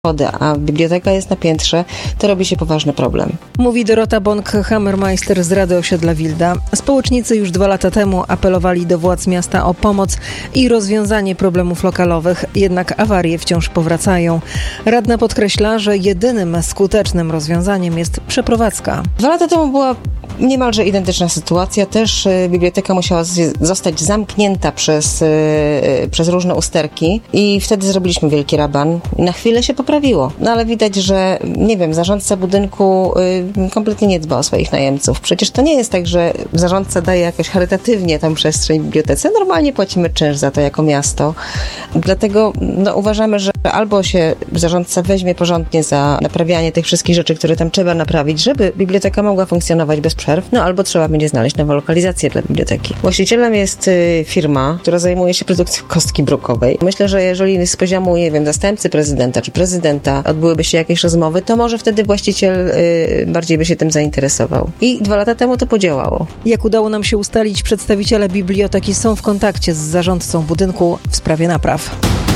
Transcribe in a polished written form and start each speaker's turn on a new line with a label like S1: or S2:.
S1: a biblioteka jest na piętrze, to robi się poważny problem.
S2: Mówi Dorota Bąk-Hammermeister z Rady Osiedla Wilda. Społecznicy już 2 lata temu apelowali do władz miasta o pomoc i rozwiązanie problemów lokalowych, jednak awarie wciąż powracają. Radna podkreśla, że jedynym skutecznym rozwiązaniem jest przeprowadzka.
S1: 2 lata temu była niemalże identyczna sytuacja. Też biblioteka musiała zostać zamknięta przez różne usterki i wtedy zrobiliśmy wielki raban. I na chwilę się poprawiło. No ale widać, że zarządca budynku kompletnie nie dba o swoich najemców. Przecież to nie jest tak, że zarządca daje jakoś charytatywnie tam przestrzeń bibliotece. Normalnie płacimy czynsz za to jako miasto. Dlatego uważamy, że albo się zarządca weźmie porządnie za naprawianie tych wszystkich rzeczy, które tam trzeba naprawić, żeby biblioteka mogła funkcjonować bez przerw, albo trzeba będzie znaleźć nową lokalizację dla biblioteki. Właścicielem jest firma, która zajmuje się produkcją kostki brukowej. Myślę, że jeżeli z poziomu, zastępcy prezydenta czy prezydenta odbyłyby się jakieś rozmowy, to może wtedy właściciel bardziej by się tym zainteresował. I 2 lata temu to podziałało.
S2: Jak udało nam się ustalić, przedstawiciele biblioteki są w kontakcie z zarządcą budynku w sprawie napraw.